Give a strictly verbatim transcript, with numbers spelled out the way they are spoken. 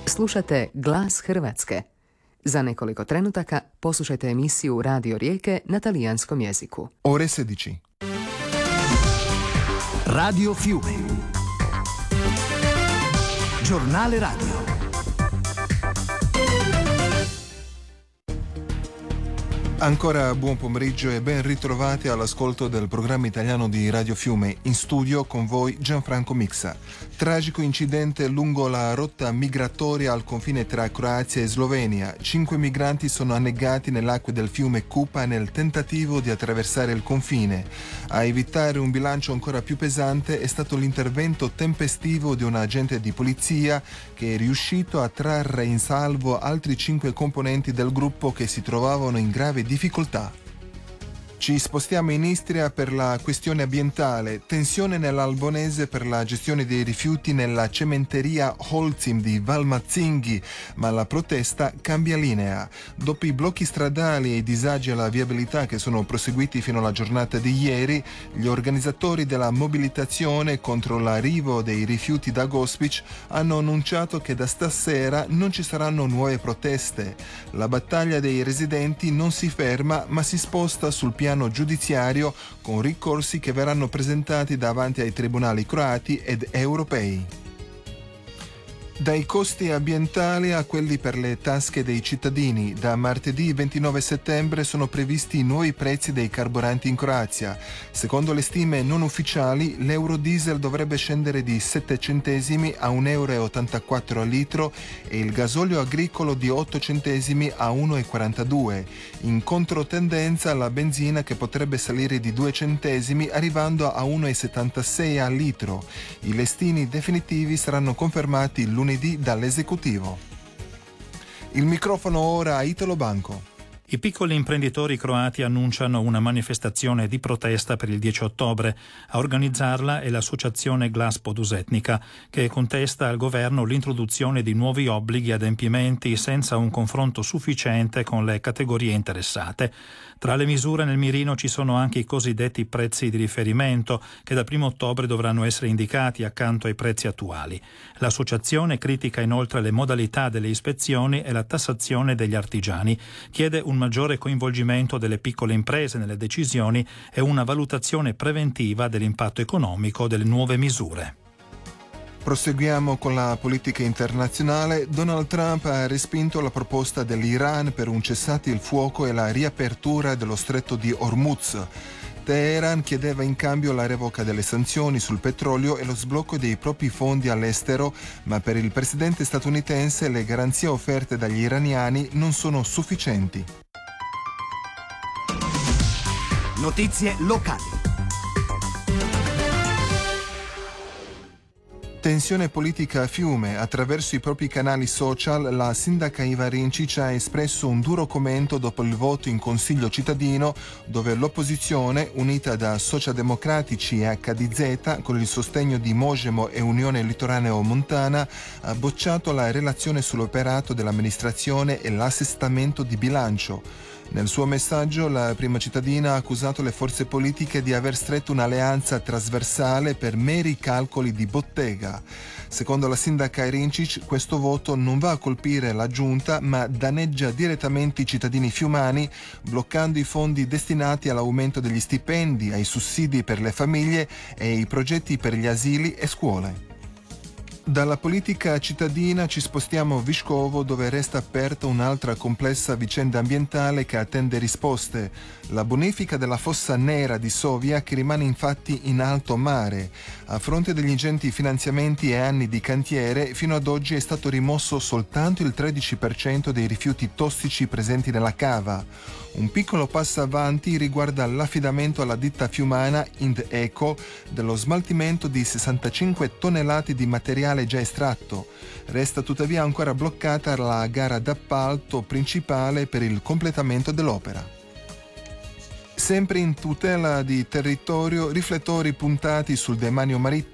Slušate Glas Hrvatske. Za nekoliko trenutaka poslušajte emisiju Radio Rijeke na talijanskom jeziku. Ore sedici. Radio Fiume. Giornale radio. Ancora buon pomeriggio e ben ritrovati all'ascolto del programma italiano di Radio Fiume. In studio con voi Gianfranco Mixa. Tragico incidente lungo la rotta migratoria al confine tra Croazia e Slovenia. Cinque migranti sono annegati nell'acqua del fiume Kupa nel tentativo di attraversare il confine. A evitare un bilancio ancora più pesante è stato l'intervento tempestivo di un agente di polizia che è riuscito a trarre in salvo altri cinque componenti del gruppo che si trovavano in grave difficoltà. Ci spostiamo in Istria per la questione ambientale. Tensione nell'Albonese per la gestione dei rifiuti nella cementeria Holcim di Valmazzinghi, ma la protesta cambia linea. Dopo i blocchi stradali e i disagi alla viabilità che sono proseguiti fino alla giornata di ieri, gli organizzatori della mobilitazione contro l'arrivo dei rifiuti da Gospic hanno annunciato che da stasera non ci saranno nuove proteste. La battaglia dei residenti non si ferma, ma si sposta sul piano giudiziario con ricorsi che verranno presentati davanti ai tribunali croati ed europei. Dai costi ambientali a quelli per le tasche dei cittadini, da martedì ventinove settembre sono previsti nuovi prezzi dei carburanti in Croazia. Secondo le stime non ufficiali, l'euro diesel dovrebbe scendere di sette centesimi a un euro e ottantaquattro al litro e il gasolio agricolo di otto centesimi a uno e quarantadue. In controtendenza la benzina che potrebbe salire di due centesimi arrivando a uno e settantasei al litro. I listini definitivi saranno confermati lunedì dall'esecutivo. Il microfono ora a Italo Banco. I piccoli imprenditori croati annunciano una manifestazione di protesta per il dieci ottobre. A organizzarla è l'associazione Glas Poduzetnika, che contesta al governo l'introduzione di nuovi obblighi e adempimenti senza un confronto sufficiente con le categorie interessate. Tra le misure nel mirino ci sono anche i cosiddetti prezzi di riferimento, che dal primo ottobre dovranno essere indicati accanto ai prezzi attuali. L'associazione critica inoltre le modalità delle ispezioni e la tassazione degli artigiani. Chiede un maggiore coinvolgimento delle piccole imprese nelle decisioni e una valutazione preventiva dell'impatto economico delle nuove misure. Proseguiamo con la politica internazionale. Donald Trump ha respinto la proposta dell'Iran per un cessate il fuoco e la riapertura dello stretto di Hormuz. Teheran chiedeva in cambio la revoca delle sanzioni sul petrolio e lo sblocco dei propri fondi all'estero, ma per il presidente statunitense le garanzie offerte dagli iraniani non sono sufficienti. Notizie locali. Tensione politica a Fiume. Attraverso i propri canali social la sindaca Iva Rincic ha espresso un duro commento dopo il voto in Consiglio cittadino dove l'opposizione, unita da Socialdemocratici e acca di zeta con il sostegno di Mojemo e Unione Litoraneo Montana, ha bocciato la relazione sull'operato dell'amministrazione e l'assestamento di bilancio. Nel suo messaggio la prima cittadina ha accusato le forze politiche di aver stretto un'alleanza trasversale per meri calcoli di bottega. Secondo la sindaca Rincic, questo voto non va a colpire la giunta ma danneggia direttamente i cittadini fiumani, bloccando i fondi destinati all'aumento degli stipendi, ai sussidi per le famiglie e ai progetti per gli asili e scuole. Dalla politica cittadina ci spostiamo a Viškovo, dove resta aperta un'altra complessa vicenda ambientale che attende risposte. La bonifica della fossa nera di Sovia, che rimane infatti in alto mare. A fronte degli ingenti finanziamenti e anni di cantiere, fino ad oggi è stato rimosso soltanto il tredici per cento dei rifiuti tossici presenti nella cava. Un piccolo passo avanti riguarda l'affidamento alla ditta fiumana Indeco dello smaltimento di sessantacinque tonnellate di materiale già estratto. Resta tuttavia ancora bloccata la gara d'appalto principale per il completamento dell'opera. Sempre in tutela di territorio, riflettori puntati sul demanio marittimo